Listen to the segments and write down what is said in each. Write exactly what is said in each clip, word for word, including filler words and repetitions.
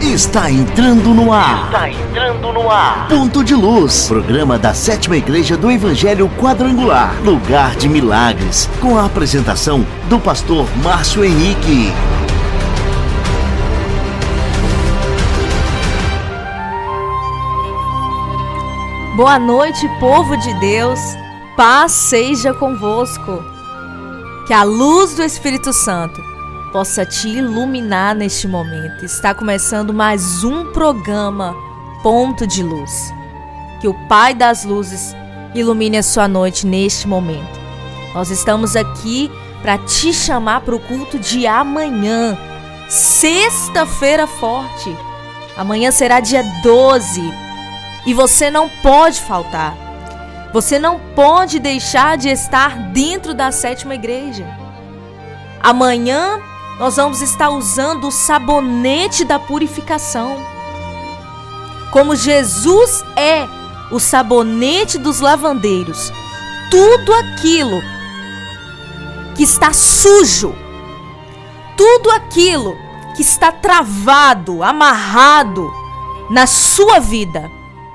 Está entrando no ar. Está entrando no ar. Ponto de Luz, programa da Sétima Igreja do Evangelho Quadrangular, lugar de milagres, com a apresentação do pastor Márcio Henrique. Boa noite, povo de Deus. Paz seja convosco. Que a luz do Espírito Santo possa te iluminar neste momento. Está começando mais um programa Ponto de Luz. Que o Pai das Luzes ilumine a sua noite neste momento. Nós estamos aqui para te chamar para o culto de amanhã, sexta-feira forte. Amanhã será dia doze e você não pode faltar. Você não pode deixar de estar dentro da Sétima Igreja. Amanhã nós vamos estar usando o sabonete da purificação. Como Jesus é o sabonete dos lavandeiros, tudo aquilo que está sujo, tudo aquilo que está travado, amarrado na sua vida,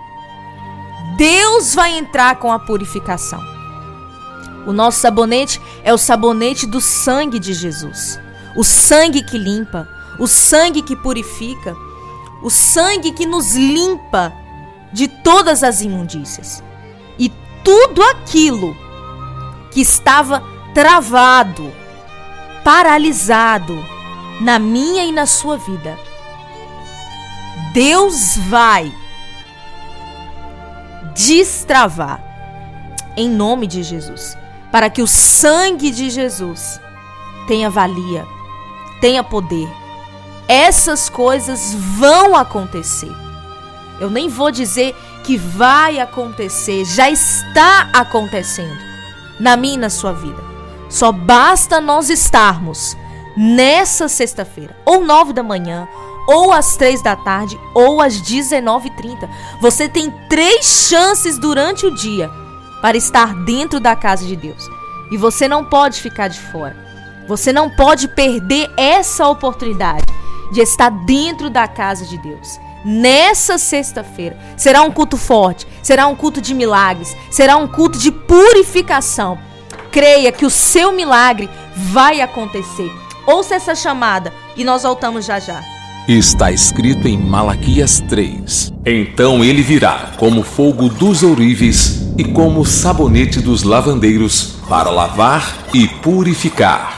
Deus vai entrar com a purificação. O nosso sabonete é o sabonete do sangue de Jesus. O sangue que limpa, o sangue que purifica, o sangue que nos limpa de todas as imundícias. E tudo aquilo que estava travado, paralisado na minha e na sua vida, Deus vai destravar em nome de Jesus, para que o sangue de Jesus tenha valia, tenha poder. Essas coisas vão acontecer. Eu nem vou dizer que vai acontecer, já está acontecendo na minha e na sua vida. Só basta nós estarmos nessa sexta-feira, ou nove da manhã, ou às três da tarde, ou às dezenove e trinta. Você tem três chances durante o dia para estar dentro da casa de Deus. E você não pode ficar de fora. Você não pode perder essa oportunidade de estar dentro da casa de Deus. Nessa sexta-feira será um culto forte, será um culto de milagres, será um culto de purificação. Creia que o seu milagre vai acontecer. Ouça essa chamada e nós voltamos já já. Está escrito em Malaquias três: Então ele virá como fogo dos ourives e como sabonete dos lavandeiros para lavar e purificar.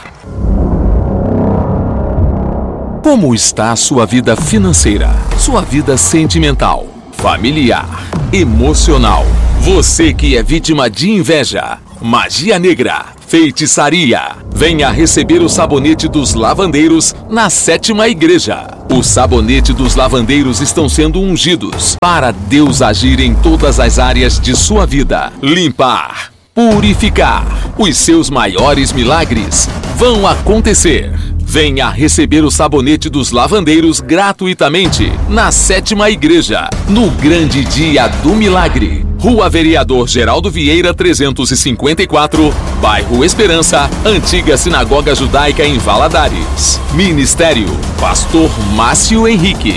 Como está a sua vida financeira, sua vida sentimental, familiar, emocional? Você que é vítima de inveja, magia negra, feitiçaria, venha receber o sabonete dos lavandeiros na Sétima Igreja. O sabonete dos lavandeiros estão sendo ungidos para Deus agir em todas as áreas de sua vida. Limpar, purificar. Os seus maiores milagres vão acontecer. Venha receber o sabonete dos lavandeiros gratuitamente na Sétima Igreja, no grande dia do milagre. Rua Vereador Geraldo Vieira trezentos e cinquenta e quatro, bairro Esperança, antiga Sinagoga Judaica em Valadares. Ministério Pastor Márcio Henrique.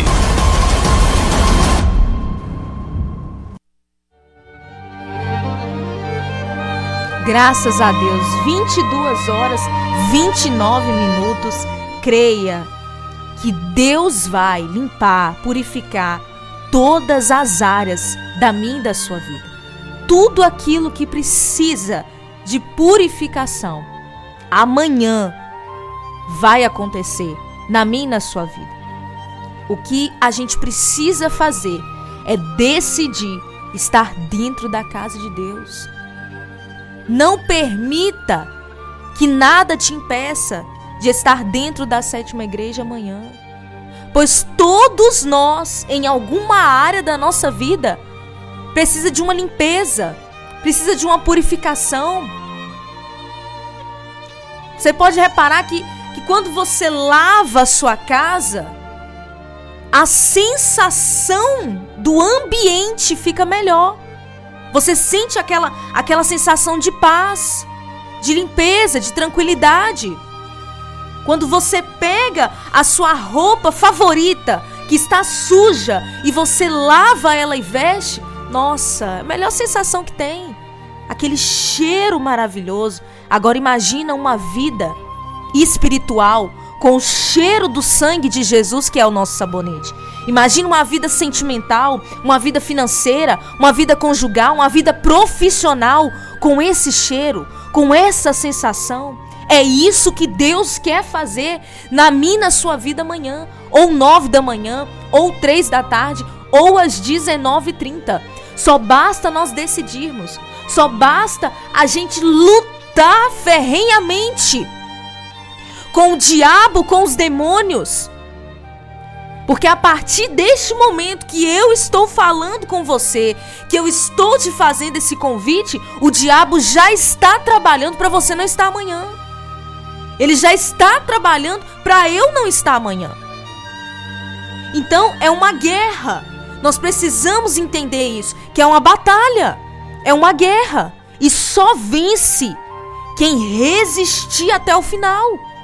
Graças a Deus, vinte e duas horas, vinte e nove minutos. Creia que Deus vai limpar, purificar todas as áreas da minha e da sua vida. Tudo aquilo que precisa de purificação, amanhã vai acontecer na minha e na sua vida. O que a gente precisa fazer é decidir estar dentro da casa de Deus. Não permita que nada te impeça de estar dentro da Sétima Igreja amanhã. Pois todos nós, em alguma área da nossa vida, precisa de uma limpeza, precisa de uma purificação. Você pode reparar que, que quando você lava a sua casa, a sensação do ambiente fica melhor. Você sente aquela, aquela sensação de paz, de limpeza, de tranquilidade. Quando você pega a sua roupa favorita, que está suja e você lava ela e veste, nossa, é a melhor sensação que tem. Aquele cheiro maravilhoso. Agora imagina uma vida espiritual com o cheiro do sangue de Jesus, que é o nosso sabonete. Imagina uma vida sentimental, uma vida financeira, uma vida conjugal, uma vida profissional com esse cheiro, com essa sensação. É isso que Deus quer fazer na minha e na sua vida amanhã, ou nove da manhã, ou três da tarde, ou às dezenove e trinta. Só basta nós decidirmos, só basta a gente lutar ferrenhamente com o diabo, com os demônios. Porque a partir deste momento que eu estou falando com você, que eu estou te fazendo esse convite, o diabo já está trabalhando para você não estar amanhã. Ele já está trabalhando para eu não estar amanhã. Então é uma guerra. Nós precisamos entender isso, que é uma batalha, é uma guerra. E só vence quem resistir até o final.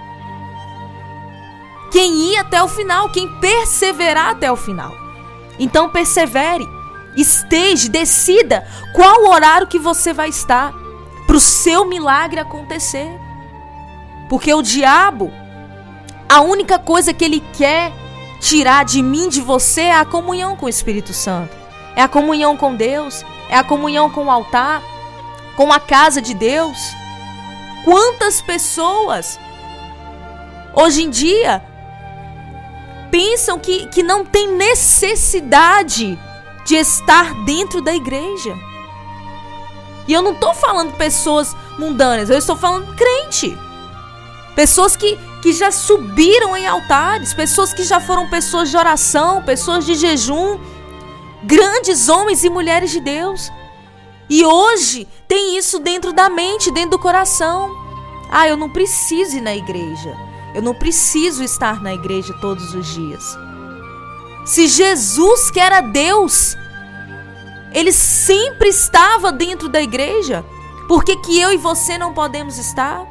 Quem ir até o final, quem perseverar até o final. Então persevere, esteja, decida qual horário que você vai estar para o seu milagre acontecer. Porque o diabo, a única coisa que ele quer tirar de mim, de você, é a comunhão com o Espírito Santo. É a comunhão com Deus, é a comunhão com o altar, com a casa de Deus. Quantas pessoas hoje em dia pensam que, que não tem necessidade de estar dentro da igreja. E eu não estou falando pessoas mundanas, eu estou falando crente. Pessoas que, que já subiram em altares, pessoas que já foram pessoas de oração, pessoas de jejum, grandes homens e mulheres de Deus. E hoje tem isso dentro da mente, dentro do coração. Ah, eu não preciso ir na igreja. Eu não preciso estar na igreja todos os dias. Se Jesus, que era Deus, ele sempre estava dentro da igreja, por que que eu e você não podemos estar?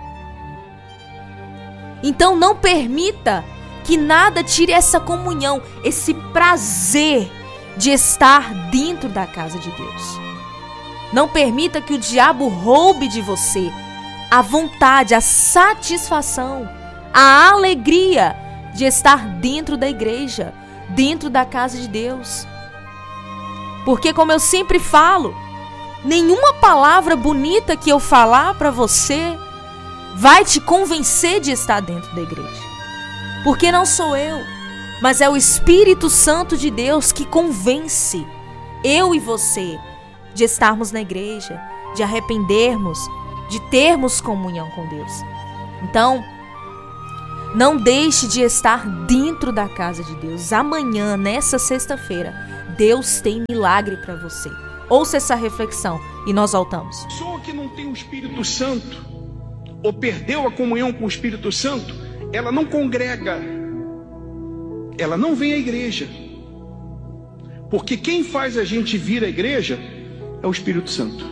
Então não permita que nada tire essa comunhão, esse prazer de estar dentro da casa de Deus. Não permita que o diabo roube de você a vontade, a satisfação, a alegria de estar dentro da igreja, dentro da casa de Deus. Porque, como eu sempre falo, nenhuma palavra bonita que eu falar para você vai te convencer de estar dentro da igreja. Porque não sou eu, mas é o Espírito Santo de Deus que convence eu e você de estarmos na igreja, de arrependermos, de termos comunhão com Deus. Então, não deixe de estar dentro da casa de Deus. Amanhã, nessa sexta-feira, Deus tem milagre para você. Ouça essa reflexão e nós voltamos. A pessoa que não tem o Espírito Santo, ou perdeu a comunhão com o Espírito Santo, ela não congrega, ela não vem à igreja. Porque quem faz a gente vir à igreja é o Espírito Santo.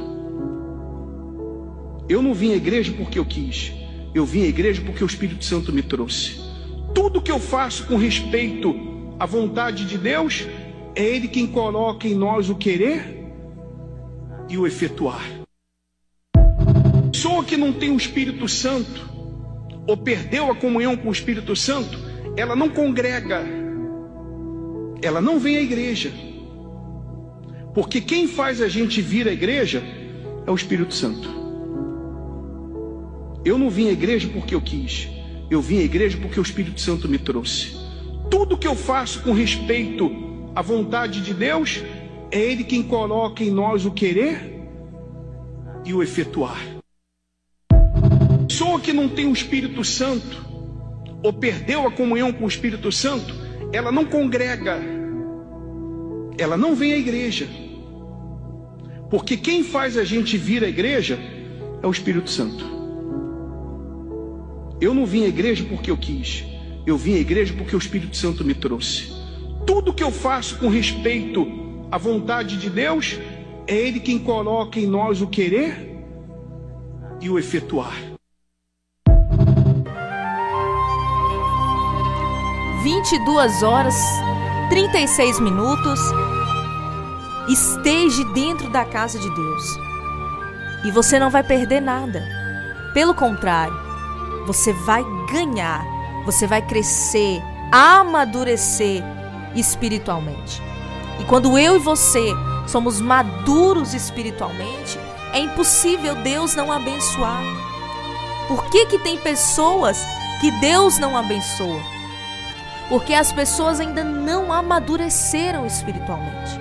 Eu não vim à igreja porque eu quis, eu vim à igreja porque o Espírito Santo me trouxe. Tudo que eu faço com respeito à vontade de Deus, é Ele quem coloca em nós o querer e o efetuar. A pessoa que não tem o Espírito Santo, ou perdeu a comunhão com o Espírito Santo, ela não congrega, ela não vem à igreja. Porque quem faz a gente vir à igreja é o Espírito Santo. Eu não vim à igreja porque eu quis, eu vim à igreja porque o Espírito Santo me trouxe. Tudo que eu faço com respeito à vontade de Deus, é Ele quem coloca em nós o querer e o efetuar. A pessoa que não tem o Espírito Santo, ou perdeu a comunhão com o Espírito Santo, ela não congrega, ela não vem à igreja. Porque quem faz a gente vir à igreja é o Espírito Santo. Eu não vim à igreja porque eu quis, eu vim à igreja porque o Espírito Santo me trouxe. Tudo que eu faço com respeito à vontade de Deus, é Ele quem coloca em nós o querer e o efetuar. vinte e duas horas trinta e seis minutos, esteja dentro da casa de Deus. E você não vai perder nada. Pelo contrário, você vai ganhar, você vai crescer, amadurecer espiritualmente. E quando eu e você somos maduros espiritualmente, é impossível Deus não abençoar. Por que que tem pessoas que Deus não abençoa? Porque as pessoas ainda não amadureceram espiritualmente.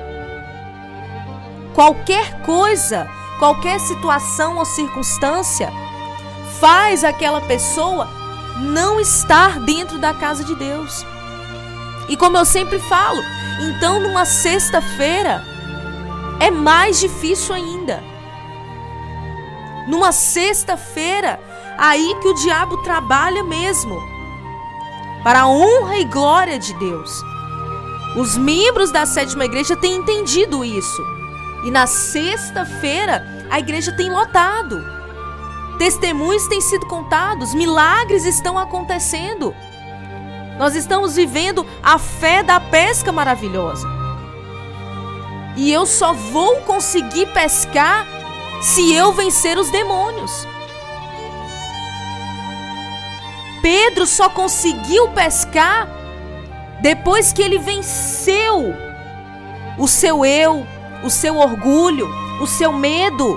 Qualquer coisa, qualquer situação ou circunstância faz aquela pessoa não estar dentro da casa de Deus. E como eu sempre falo, então numa sexta-feira é mais difícil ainda. Numa sexta-feira, aí que o diabo trabalha mesmo, para a honra e glória de Deus. Os membros da sétima igreja têm entendido isso. E na sexta-feira, a igreja tem lotado. Testemunhos têm sido contados, milagres estão acontecendo. Nós estamos vivendo a fé da pesca maravilhosa. E eu só vou conseguir pescar se eu vencer os demônios. Pedro só conseguiu pescar depois que ele venceu o seu eu, o seu orgulho, o seu medo,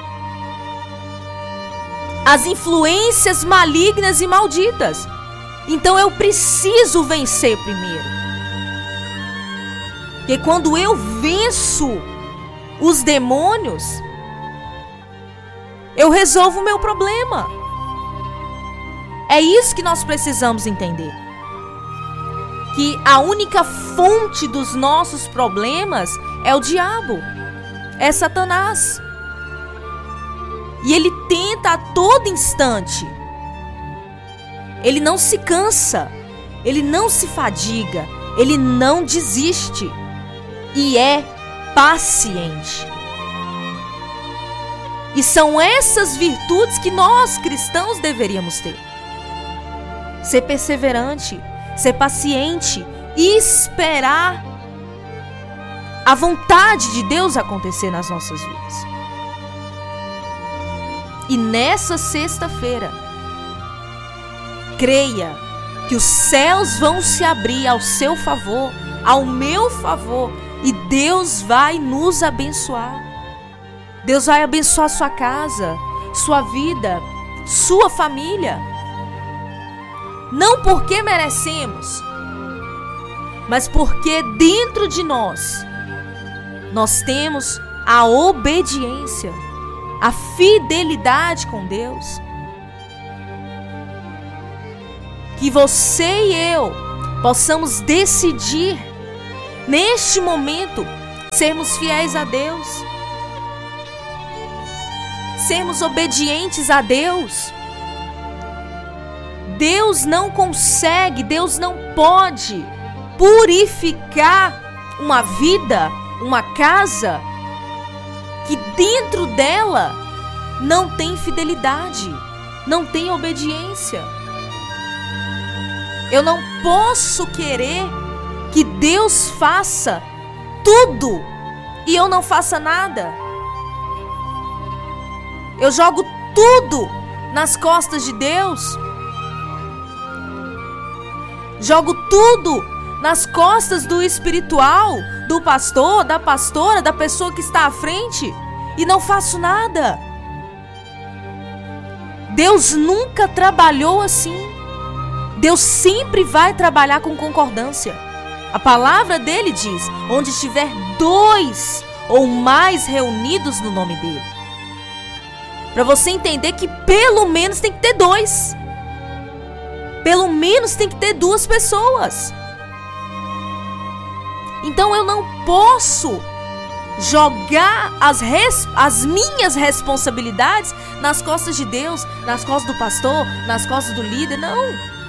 as influências malignas e malditas. Então eu preciso vencer primeiro. Porque quando eu venço os demônios, eu resolvo o meu problema. É isso que nós precisamos entender. Que a única fonte dos nossos problemas é o diabo, é Satanás. E ele tenta a todo instante. Ele não se cansa, ele não se fadiga, ele não desiste e é paciente. E são essas virtudes que nós cristãos deveríamos ter. Ser perseverante, ser paciente e esperar a vontade de Deus acontecer nas nossas vidas. E nessa sexta-feira, creia que os céus vão se abrir ao seu favor, ao meu favor, e Deus vai nos abençoar. Deus vai abençoar sua casa, sua vida, sua família. Não porque merecemos, mas porque dentro de nós, nós temos a obediência, a fidelidade com Deus. Que você e eu possamos decidir, neste momento, sermos fiéis a Deus, sermos obedientes a Deus. Deus não consegue, Deus não pode purificar uma vida, uma casa, que dentro dela não tem fidelidade, não tem obediência. Eu não posso querer que Deus faça tudo e eu não faça nada. Eu jogo tudo nas costas de Deus. Jogo tudo nas costas do espiritual, do pastor, da pastora, da pessoa que está à frente e não faço nada. Deus nunca trabalhou assim. Deus sempre vai trabalhar com concordância. A palavra dele diz: onde estiver dois ou mais reunidos no nome dele. Para você entender que pelo menos tem que ter dois. Pelo menos tem que ter duas pessoas. Então eu não posso jogar as, res, as minhas responsabilidades nas costas de Deus, nas costas do pastor, nas costas do líder, não.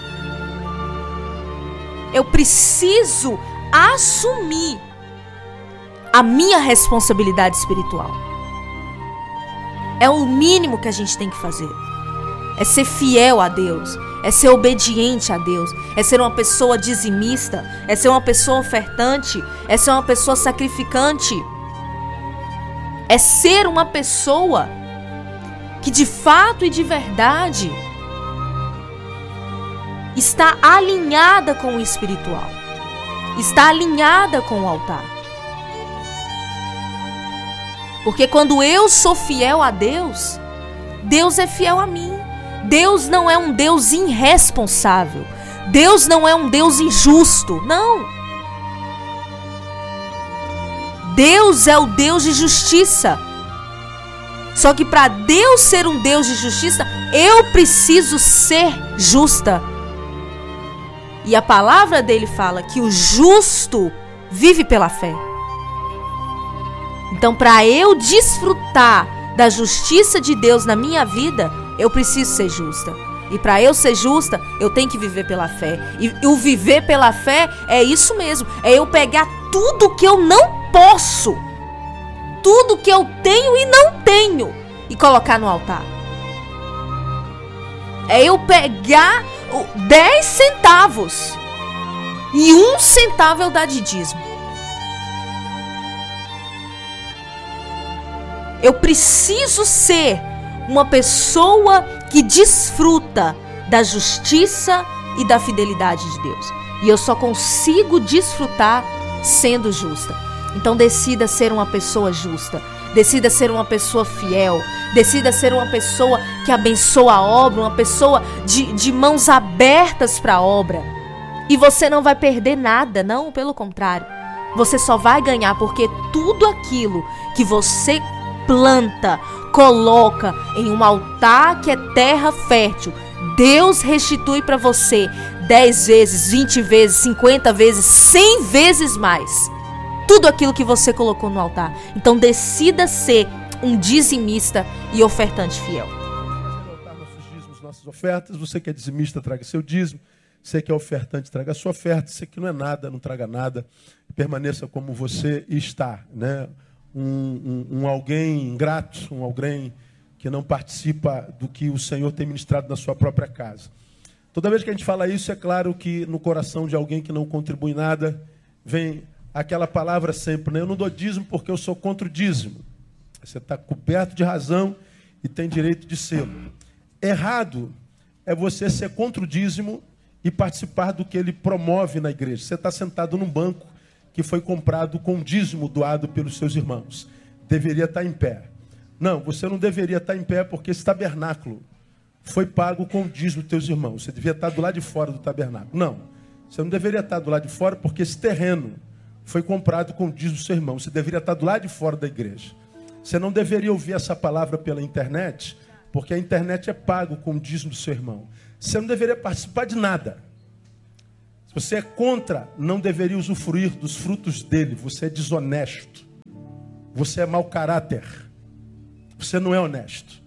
Eu preciso assumir a minha responsabilidade espiritual. É o mínimo que a gente tem que fazer. É ser fiel a Deus. é ser obediente a Deus, é ser uma pessoa dizimista, é ser uma pessoa ofertante, é ser uma pessoa sacrificante, é ser uma pessoa que de fato e de verdade está alinhada com o espiritual, está alinhada com o altar. Porque quando eu sou fiel a Deus, Deus é fiel a mim. Deus não é um Deus irresponsável. Deus não é um Deus injusto. Não. Deus é o Deus de justiça. Só que para Deus ser um Deus de justiça, eu preciso ser justa. E a palavra dele fala que o justo vive pela fé. Então, para eu desfrutar da justiça de Deus na minha vida, eu preciso ser justa. E para eu ser justa, eu tenho que viver pela fé. E o viver pela fé é isso mesmo. É eu pegar tudo que eu não posso, tudo que eu tenho e não tenho, e colocar no altar. É eu pegar dez centavos e um centavo eu dar de dízimo. Eu preciso ser uma pessoa que desfruta da justiça e da fidelidade de Deus. E eu só consigo desfrutar sendo justa. Então decida ser uma pessoa justa. Decida ser uma pessoa fiel. Decida ser uma pessoa que abençoa a obra. Uma pessoa de, de mãos abertas para a obra. E você não vai perder nada, não, pelo contrário. Você só vai ganhar, porque tudo aquilo que você planta, coloca em um altar que é terra fértil, Deus restitui para você dez vezes, vinte vezes, cinquenta vezes, cem vezes mais tudo aquilo que você colocou no altar. Então decida ser um dizimista e ofertante fiel. Nossos dízimos, nossas ofertas. Você que é dizimista, traga seu dízimo. Você que é ofertante, traga sua oferta. Você que não é nada, não traga nada. Permaneça como você está, né? Um, um, um alguém ingrato, um alguém que não participa do que o Senhor tem ministrado na sua própria casa. Toda vez que a gente fala isso, é claro que no coração de alguém que não contribui nada, vem aquela palavra sempre, né? Eu não dou dízimo porque eu sou contra o dízimo. Você está coberto de razão e tem direito de ser. Errado é você ser contra o dízimo e participar do que ele promove na igreja. Você está sentado num banco que foi comprado com dízimo doado pelos seus irmãos. Deveria estar em pé. Não, você não deveria estar em pé porque esse tabernáculo foi pago com o dízimo dos teus irmãos. Você devia estar do lado de fora do tabernáculo. Não, você não deveria estar do lado de fora porque esse terreno foi comprado com o dízimo do seu irmão. Você deveria estar do lado de fora da igreja. Você não deveria ouvir essa palavra pela internet porque a internet é pago com o dízimo do seu irmão. Você não deveria participar de nada. Se você é contra, não deveria usufruir dos frutos dele. Você é desonesto. Você é mau caráter. Você não é honesto.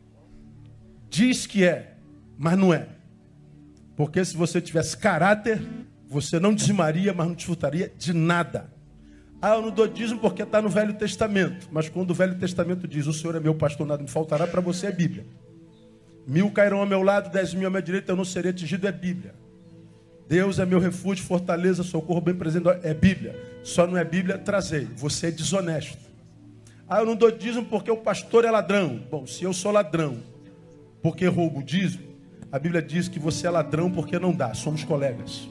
Diz que é, mas não é. Porque se você tivesse caráter, você não dizimaria, mas não desfrutaria de nada. Ah, eu não dou dízimo porque está no Velho Testamento. Mas quando o Velho Testamento diz, o Senhor é meu pastor, nada me faltará, para você é Bíblia. Mil cairão ao meu lado, dez mil à minha direita, eu não serei atingido, é Bíblia. Deus é meu refúgio, fortaleza, socorro bem presente, é Bíblia. Só não é Bíblia, trazei. Você é desonesto. Ah, eu não dou dízimo porque o pastor é ladrão. Bom, se eu sou ladrão porque roubo o dízimo, a Bíblia diz que você é ladrão porque não dá. Somos colegas.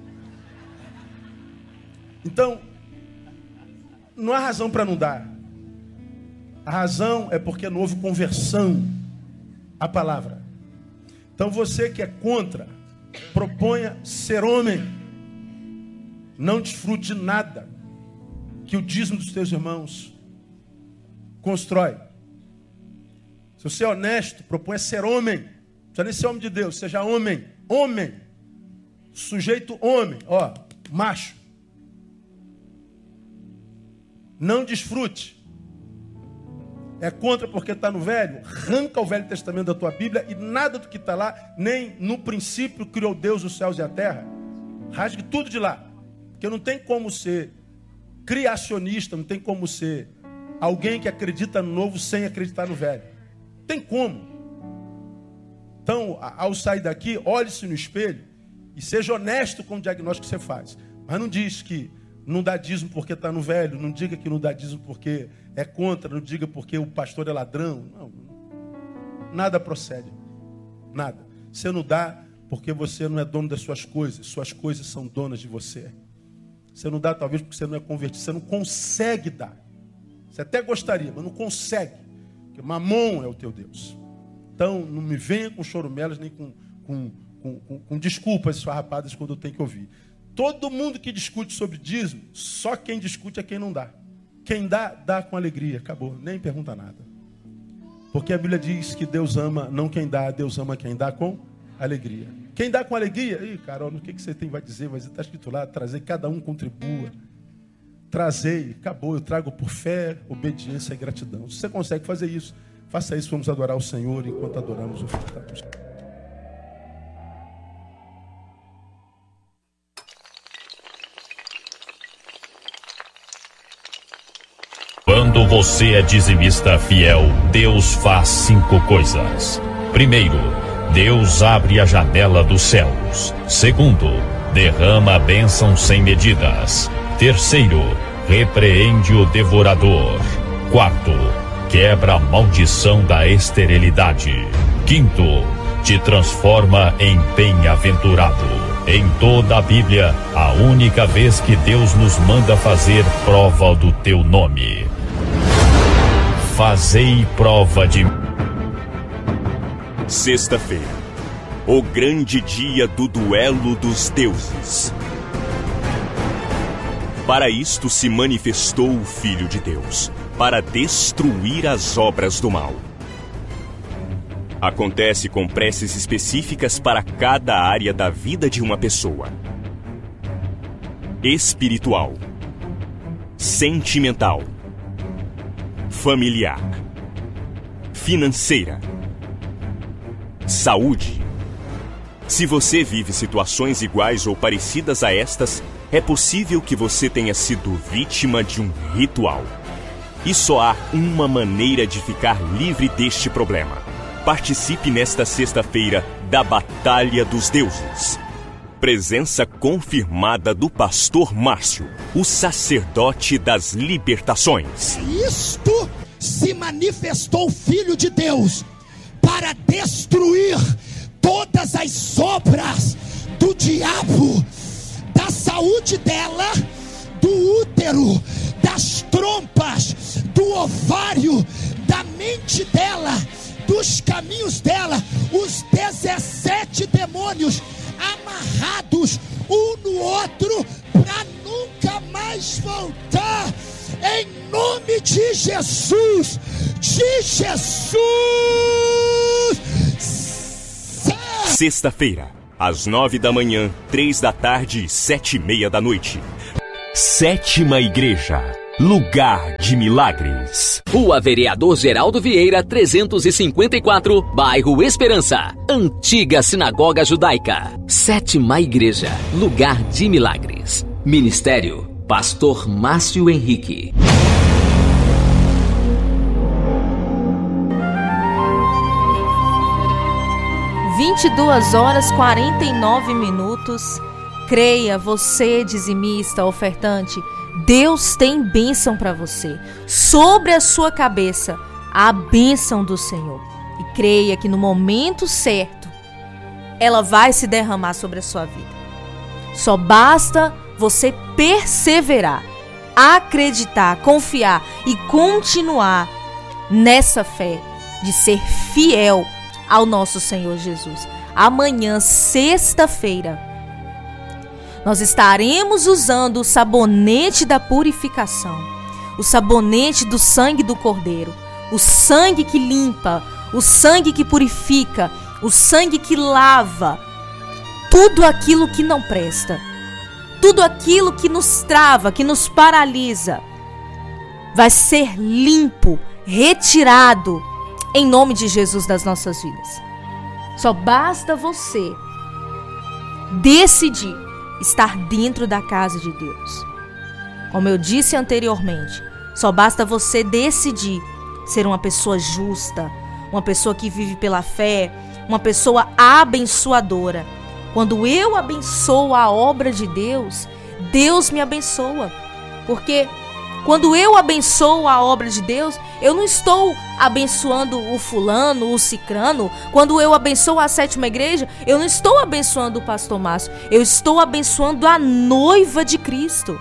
Então, não há razão para não dar. A razão é porque não houve conversão à palavra. Então você que é contra, proponha ser homem. Não desfrute de nada que o dízimo dos teus irmãos constrói. Se você é honesto, proponha ser homem. Não precisa nem ser homem de Deus, seja homem. Homem. Sujeito homem. Ó, macho. Não desfrute. É contra porque está no velho? Arranca o Velho Testamento da tua Bíblia e nada do que está lá, nem no princípio criou Deus os céus e a terra. Rasgue tudo de lá. Porque não tem como ser criacionista, não tem como ser alguém que acredita no novo sem acreditar no velho. Tem como. Então, ao sair daqui, olhe-se no espelho e seja honesto com o diagnóstico que você faz. Mas não diz que não dá dízimo porque está no velho, não diga que não dá dízimo porque é contra, não diga porque o pastor é ladrão. Não, nada procede, nada. Você não dá porque você não é dono das suas coisas, suas coisas são donas de você. Você não dá talvez porque você não é convertido, você não consegue dar. Você até gostaria, mas não consegue, porque Mamon é o teu Deus. Então, não me venha com chorumelas, nem com, com, com, com, com desculpas esfarrapadas quando eu tenho que ouvir. Todo mundo que discute sobre dízimo, só quem discute é quem não dá. Quem dá, dá com alegria. Acabou, nem pergunta nada. Porque a Bíblia diz que Deus ama, não quem dá, Deus ama quem dá com alegria. Quem dá com alegria, ih, Carol, no que, que você tem, vai dizer? Vai dizer, está escrito lá, trazer, cada um contribua. Trazei, acabou, eu trago por fé, obediência e gratidão. Se você consegue fazer isso, faça isso, vamos adorar o Senhor enquanto adoramos o Filho. Quando você é dizimista fiel, Deus faz cinco coisas. Primeiro, Deus abre a janela dos céus. Segundo, derrama a bênção sem medidas. Terceiro, repreende o devorador. Quarto, quebra a maldição da esterilidade. Quinto, te transforma em bem-aventurado. Em toda a Bíblia, a única vez que Deus nos manda fazer prova do teu nome. Fazei prova de... Sexta-feira, o grande dia do duelo dos deuses. Para isto se manifestou o Filho de Deus, para destruir as obras do mal. Acontece com preces específicas para cada área da vida de uma pessoa: espiritual, sentimental, familiar, financeira, saúde. Se você vive situações iguais ou parecidas a estas, é possível que você tenha sido vítima de um ritual. E só há uma maneira de ficar livre deste problema. Participe nesta sexta-feira da Batalha dos Deuses. Presença confirmada do pastor Márcio, o sacerdote das libertações. Isto se manifestou o Filho de Deus para destruir todas as obras do diabo, da saúde dela, do útero, das trompas, do ovário, da mente dela, dos caminhos dela, os dezessete demônios amarrados um no outro para nunca mais voltar, em nome de Jesus, de Jesus. Sexta-feira, às nove da manhã, três da tarde e sete e meia da noite. Sétima Igreja, lugar de milagres. Rua Vereador Geraldo Vieira, trezentos e cinquenta e quatro, bairro Esperança, antiga Sinagoga Judaica. Sétima Igreja, lugar de milagres. Ministério, Pastor Márcio Henrique. vinte e duas horas e quarenta e nove minutos. Creia, você dizimista, ofertante, Deus tem bênção para você. Sobre a sua cabeça, a bênção do Senhor. E creia que no momento certo, ela vai se derramar sobre a sua vida. Só basta você perseverar, acreditar, confiar e continuar nessa fé de ser fiel ao nosso Senhor Jesus. Amanhã, sexta-feira, nós estaremos usando o sabonete da purificação, o sabonete do sangue do Cordeiro, o sangue que limpa, o sangue que purifica, o sangue que lava tudo aquilo que não presta, tudo aquilo que nos trava, que nos paralisa, vai ser limpo, retirado em nome de Jesus das nossas vidas. Só basta você decidir estar dentro da casa de Deus. Como eu disse anteriormente, só basta você decidir ser uma pessoa justa, uma pessoa que vive pela fé, uma pessoa abençoadora. Quando eu abençoo a obra de Deus, Deus me abençoa. Porque quando eu abençoo a obra de Deus, eu não estou abençoando o fulano, o cicrano. Quando eu abençoo a sétima igreja, eu não estou abençoando o pastor Márcio. Eu estou abençoando a noiva de Cristo.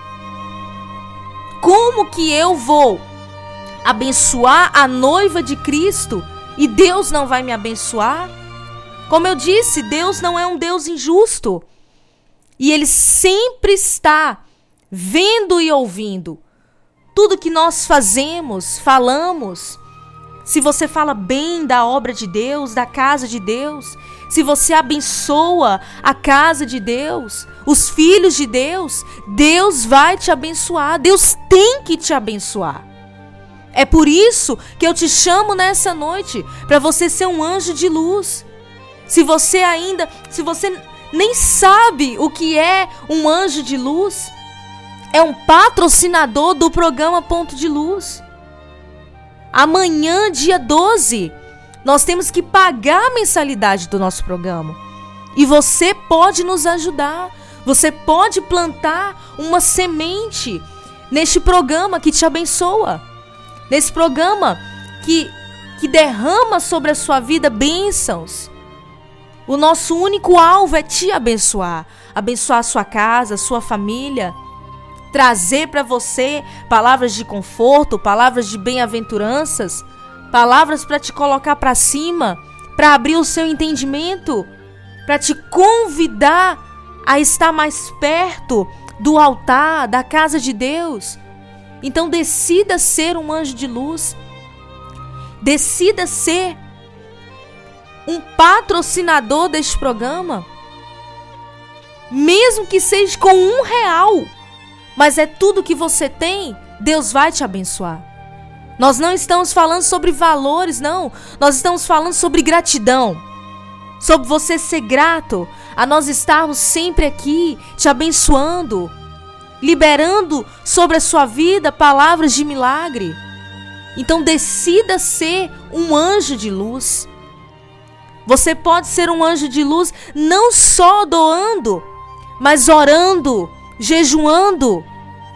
Como que eu vou abençoar a noiva de Cristo e Deus não vai me abençoar? Como eu disse, Deus não é um Deus injusto. E Ele sempre está vendo e ouvindo tudo que nós fazemos, falamos. Se você fala bem da obra de Deus, da casa de Deus, se você abençoa a casa de Deus, os filhos de Deus, Deus vai te abençoar. Deus tem que te abençoar. É por isso que eu te chamo nessa noite, para você ser um anjo de luz. Se você ainda, se você nem sabe o que é um anjo de luz, é um patrocinador do programa Ponto de Luz. Amanhã, dia doze, nós temos que pagar a mensalidade do nosso programa. E você pode nos ajudar. Você pode plantar uma semente neste programa que te abençoa. Nesse programa que, que derrama sobre a sua vida bênçãos. O nosso único alvo é te abençoar. Abençoar a sua casa, a sua família. Trazer para você palavras de conforto, palavras de bem-aventuranças, palavras para te colocar para cima, para abrir o seu entendimento, para te convidar a estar mais perto do altar, da casa de Deus. Então decida ser um anjo de luz. Decida ser um patrocinador deste programa. Mesmo que seja com um real. Mas é tudo que você tem, Deus vai te abençoar. Nós não estamos falando sobre valores, não. Nós estamos falando sobre gratidão. Sobre você ser grato a nós estarmos sempre aqui te abençoando, liberando sobre a sua vida palavras de milagre. Então decida ser um anjo de luz. Você pode ser um anjo de luz não só doando, mas orando, jejuando,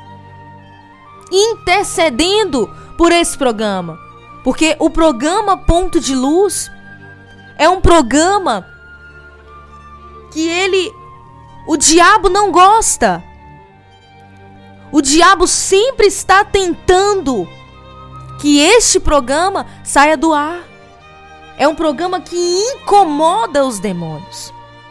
intercedendo por esse programa. Porque o programa Ponto de Luz é um programa que ele, o diabo não gosta. O diabo sempre está tentando que este programa saia do ar. É um programa que incomoda os demônios.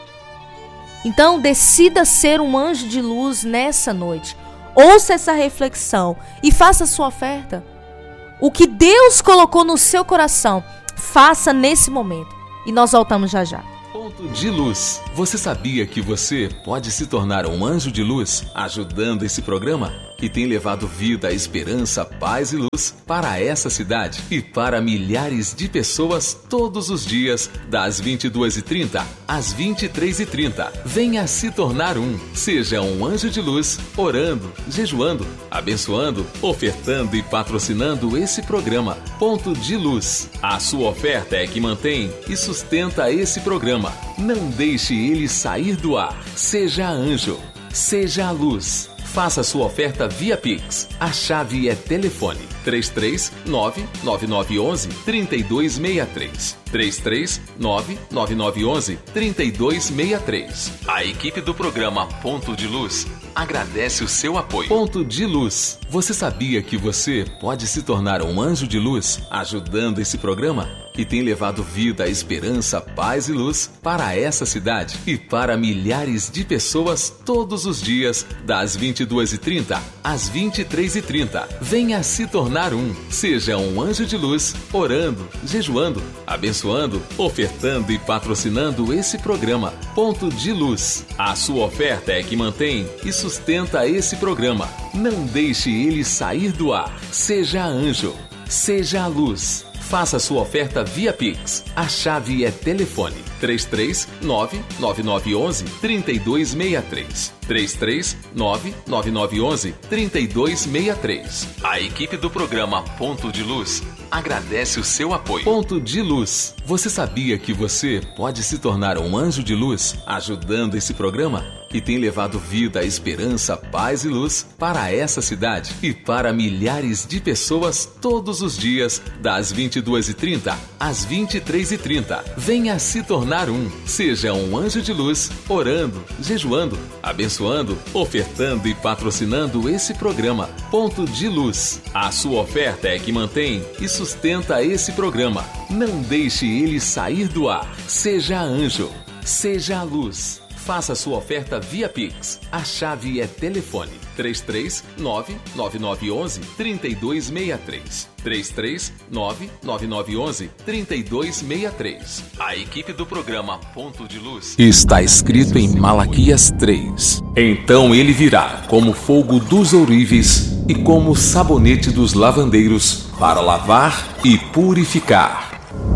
Então, decida ser um anjo de luz nessa noite. Ouça essa reflexão e faça a sua oferta. O que Deus colocou no seu coração, faça nesse momento. E nós voltamos já já. Ponto de Luz. Você sabia que você pode se tornar um anjo de luz ajudando esse programa? Que tem levado vida, esperança, paz e luz para essa cidade e para milhares de pessoas todos os dias, das vinte e duas e trinta às vinte e três e trinta. Venha se tornar um. Seja um anjo de luz, orando, jejuando, abençoando, ofertando e patrocinando esse programa Ponto de Luz. A sua oferta é que mantém e sustenta esse programa. Não deixe ele sair do ar. Seja anjo. Seja a luz. Faça sua oferta via Pix. A chave é telefone três três nove, nove nove um um, três dois seis três. três três nove, nove nove um um, três dois seis três. A equipe do programa Ponto de Luz agradece o seu apoio. Ponto de Luz. Você sabia que você pode se tornar um anjo de luz ajudando esse programa? Que tem levado vida, esperança, paz e luz para essa cidade e para milhares de pessoas todos os dias, das vinte e duas e trinta às vinte e três e trinta. Venha se tornar um. Seja um anjo de luz, orando, jejuando, abençoando, ofertando e patrocinando esse programa Ponto de Luz. A sua oferta é que mantém e sustenta esse programa. Não deixe ele sair do ar. Seja anjo. Seja a luz. Faça sua oferta via Pix. A chave é telefone três três nove nove nove um um três dois seis três. três três nove nove nove um um três dois seis três. A equipe do programa Ponto de Luz agradece o seu apoio. Ponto de Luz. Você sabia que você pode se tornar um anjo de luz ajudando esse programa? Que tem levado vida, esperança, paz e luz para essa cidade e para milhares de pessoas todos os dias, das vinte e duas e trinta às vinte e três e trinta. Venha se tornar um. Seja um anjo de luz, orando, jejuando, abençoando, ofertando e patrocinando esse programa. Ponto de Luz. A sua oferta é que mantém e sustenta esse programa. Não deixe ele sair do ar. Seja anjo. Seja a luz. Faça sua oferta via Pix. A chave é telefone três três nove nove nove um um três dois seis três. três três nove nove nove um um três dois seis três. A equipe do programa Ponto de Luz está escrito em Malaquias três. Então ele virá como fogo dos ourives e como sabonete dos lavandeiros para lavar e purificar.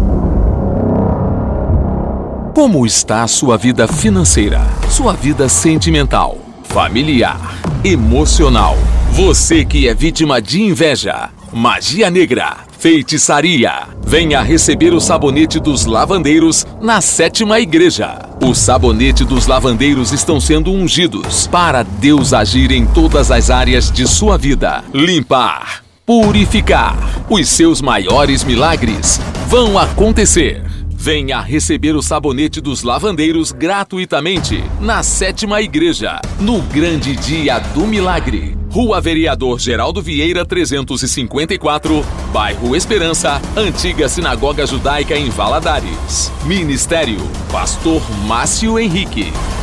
Como está a sua vida financeira, sua vida sentimental, familiar, emocional? Você que é vítima de inveja, magia negra, feitiçaria, venha receber o sabonete dos lavandeiros na sétima igreja. O sabonete dos lavandeiros estão sendo ungidos para Deus agir em todas as áreas de sua vida. Limpar, purificar. Os seus maiores milagres vão acontecer. Venha receber o sabonete dos lavandeiros gratuitamente na sétima igreja, no grande dia do milagre. Rua Vereador Geraldo Vieira trezentos e cinquenta e quatro, bairro Esperança, antiga Sinagoga Judaica em Valadares. Ministério Pastor Márcio Henrique.